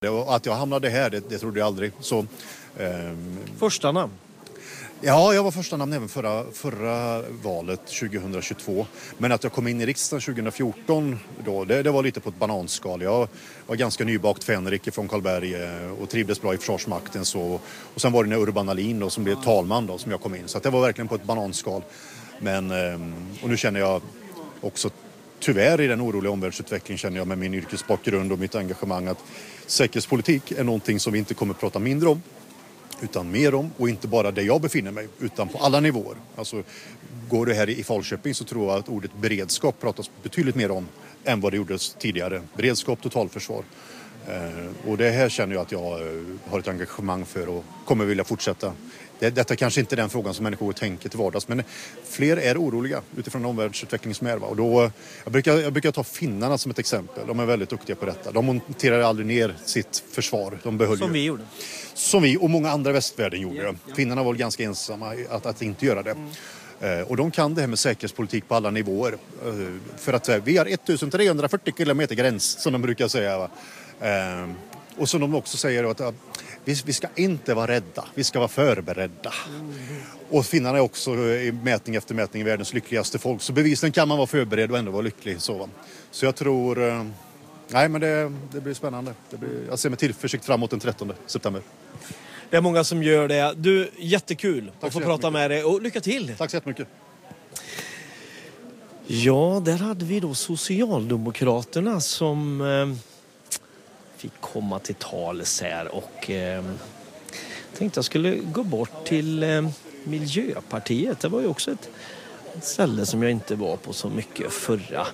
Och att jag hamnade här, det trodde jag aldrig. Så, Första namn? Ja, jag var första namn även förra valet 2022. Men att jag kom in i riksdagen 2014 då, det var lite på ett bananskal. Jag var ganska nybakt fänrik från Karlberg och trivdes bra i Försvarsmakten. Och sen var det när Urban Ahlin då, som blev talman då, som jag kom in. Så att det var verkligen på ett bananskal. Men, och nu känner jag också tyvärr i den oroliga omvärldsutvecklingen känner jag med min yrkesbakgrund och mitt engagemang att säkerhetspolitik är någonting som vi inte kommer att prata mindre om. Utan mer om, och inte bara där jag befinner mig, utan på alla nivåer. Alltså, går det här i Falköping så tror jag att ordet beredskap pratas betydligt mer om än vad det gjordes tidigare. Beredskap, totalförsvar. Och det här känner jag att jag har ett engagemang för och kommer vilja fortsätta. Detta kanske inte är den frågan som människor tänker till vardags, men fler är oroliga utifrån omvärldsutvecklingen som är. Och då, jag brukar ta finnarna som ett exempel. De är väldigt duktiga på detta. De monterar aldrig ner sitt försvar. De behöll som vi gjorde. Som vi och många andra västvärlden gjorde. Ja. Finnarna var ganska ensamma att inte göra det. Och de kan det här med säkerhetspolitik på alla nivåer. För att vi har 1340 kilometer gräns, som de brukar säga. Va? Och som de också säger att vi ska inte vara rädda, vi ska vara förberedda. Och finnarna är också i mätning efter mätning världens lyckligaste folk. Så bevisligen kan man vara förberedd och ändå vara lycklig. Så jag tror... Nej, men det blir spännande. Jag ser med tillförsikt framåt den 13 september. Det är många som gör det. Du, jättekul att få prata med dig och lycka till. Tack så jättemycket. Ja, där hade vi då Socialdemokraterna som fick komma till tals här och tänkte jag skulle gå bort till Miljöpartiet. Det var ju också ett ställe som jag inte var på så mycket förra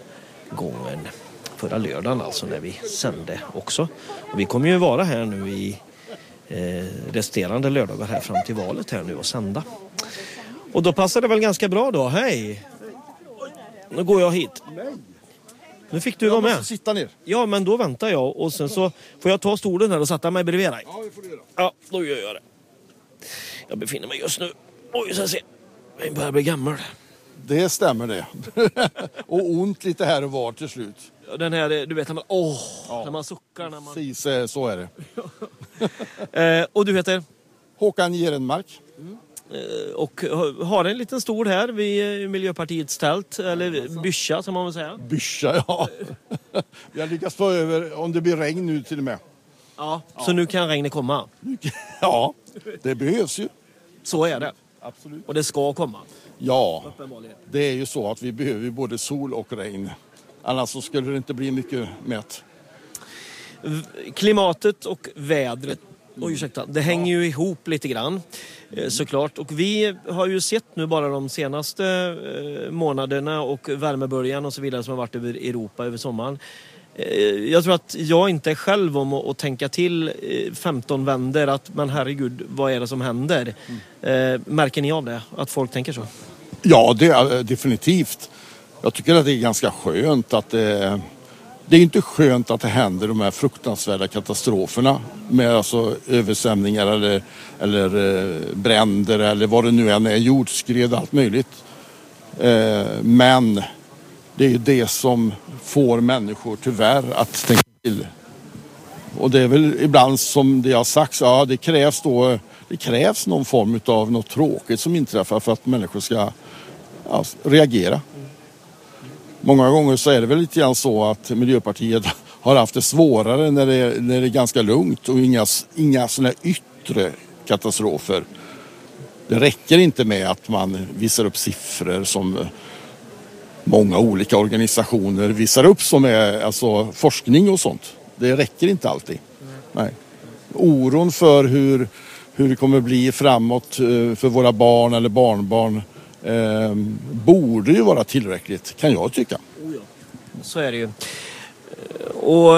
lördagen alltså när vi sände också. Och vi kommer ju vara här nu i resterande lördagar här fram till valet här nu och sända. Och då passar det väl ganska bra då. Hej! Nu går jag hit. Nu fick du vara med. Sitta ner. Ja, men då väntar jag och sen så får jag ta stolen här och sätta mig bredvid dig. Ja, det får du göra. Ja, då gör jag det. Jag befinner mig just nu. Oj, så se. Jag börjar bli gammal. Det stämmer det. Och ont lite här och var till slut. Ja, den här, du vet när man när man suckar när man... Precis, så är det. Och du heter? Håkan Jerenmark. Och har en liten stol här vid Miljöpartiets tält, eller byscha som man vill säga. Byscha, ja. Vi har lyckats få över om det blir regn nu till och med. Ja, så nu kan regnet komma. Ja, det behövs ju. Så är det. Absolut. Och det ska komma. Ja, det är ju så att vi behöver både sol och regn. Annars så skulle det inte bli mycket mät. Klimatet och vädret, det hänger ju ihop lite grann såklart. Och vi har ju sett nu bara de senaste månaderna och värmeböljan och så vidare som har varit över Europa över sommaren. Jag tror att jag inte är själv om att tänka till 15 vänder att men herregud, vad är det som händer? Märker ni av det? Att folk tänker så? Ja, det är definitivt. Jag tycker att det är ganska skönt att det är inte skönt att det händer de här fruktansvärda katastroferna med alltså översvämningar eller bränder eller vad det nu än är, jordskred, allt möjligt. Men det är ju det som får människor tyvärr att tänka till. Och det är väl ibland som det har sagts, ja det krävs någon form av något tråkigt som inträffar för att människor ska reagera. Många gånger så är det väl lite grann så att Miljöpartiet har haft det svårare när det är ganska lugnt och inga sådana yttre katastrofer. Det räcker inte med att man visar upp siffror som många olika organisationer visar upp som är alltså forskning och sånt. Det räcker inte alltid. Nej. Oron för hur det kommer bli framåt för våra barn eller barnbarn borde ju vara tillräckligt, kan jag tycka. Så är det ju. Och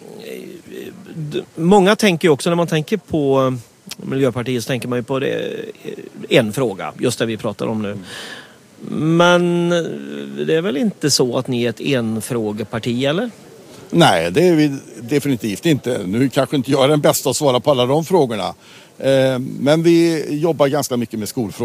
många tänker ju också, när man tänker på Miljöpartiet så tänker man ju på en fråga, just det vi pratar om nu. Men det är väl inte så att ni är ett enfrågeparti, eller? Nej, det är vi definitivt inte. Nu kanske inte jag är den bästa att svara på alla de frågorna. Men vi jobbar ganska mycket med skolfrågor.